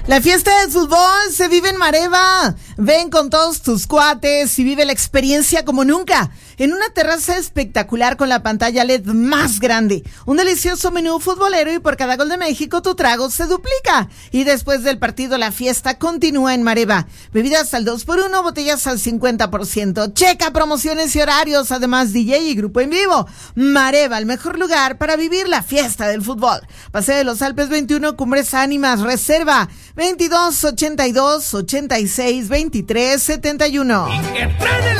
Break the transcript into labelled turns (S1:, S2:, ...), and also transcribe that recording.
S1: La fiesta del fútbol se vive en Mareva. Ven con todos tus cuates y vive la experiencia como nunca. En una terraza espectacular con la pantalla LED más grande. Un delicioso menú futbolero y por cada gol de México tu trago se duplica. Y después del partido la fiesta continúa en Mareva. Bebidas al 2x1, botellas al 50%. Checa promociones y horarios, además DJ y grupo en vivo. Mareva, el mejor lugar para vivir la fiesta del fútbol. Paseo de los Alpes 21, Cumbres Ánimas, reserva 22 82 86 23 71.